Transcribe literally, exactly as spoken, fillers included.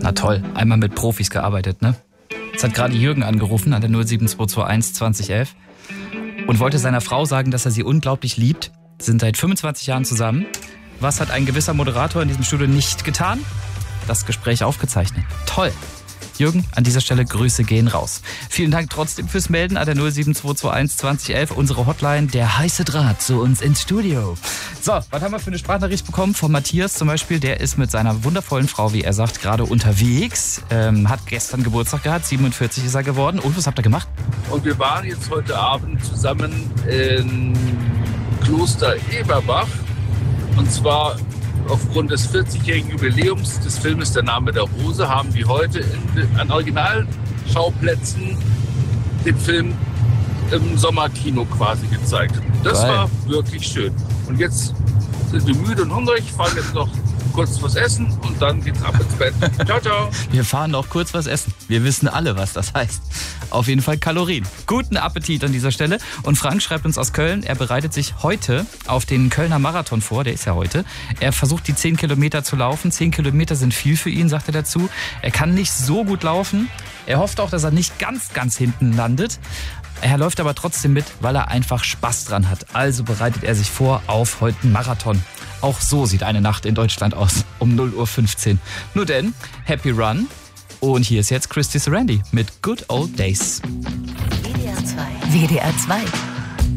Na toll, einmal mit Profis gearbeitet, ne? Jetzt hat gerade Jürgen angerufen an der null sieben zwei zwei eins zwanzig elf und wollte seiner Frau sagen, dass er sie unglaublich liebt. Sie sind seit fünfundzwanzig Jahren zusammen. Was hat ein gewisser Moderator in diesem Studio nicht getan? Das Gespräch aufgezeichnet. Toll. Jürgen, an dieser Stelle Grüße gehen raus. Vielen Dank trotzdem fürs Melden an der null sieben zwei zwei eins zwanzig elf, unsere Hotline, der heiße Draht zu uns ins Studio. So, was haben wir für eine Sprachnachricht bekommen? Von Matthias zum Beispiel, der ist mit seiner wundervollen Frau, wie er sagt, gerade unterwegs, ähm, hat gestern Geburtstag gehabt, siebenundvierzig ist er geworden. Und was habt ihr gemacht? Und wir waren jetzt heute Abend zusammen in Kloster Eberbach, und zwar aufgrund des vierzigjährigen Jubiläums des Filmes Der Name der Rose haben die heute in, an Originalschauplätzen den Film im Sommerkino quasi gezeigt. Das Geil. War wirklich schön. Und jetzt sind wir müde und hungrig, fahren jetzt noch kurz was essen und dann geht's ab ins Bett. Ciao, ciao. Wir fahren noch kurz was essen. Wir wissen alle, was das heißt. Auf jeden Fall Kalorien. Guten Appetit an dieser Stelle. Und Frank schreibt uns aus Köln, er bereitet sich heute auf den Kölner Marathon vor, der ist ja heute. Er versucht die zehn Kilometer zu laufen. zehn Kilometer sind viel für ihn, sagt er dazu. Er kann nicht so gut laufen. Er hofft auch, dass er nicht ganz, ganz hinten landet. Er läuft aber trotzdem mit, weil er einfach Spaß dran hat. Also bereitet er sich vor auf heute einen Marathon. Auch so sieht eine Nacht in Deutschland aus, um null Uhr fünfzehn. Nur denn, Happy Run. Und hier ist jetzt Christy Sarandi mit Good Old Days. W D R zwei. W D R zwei.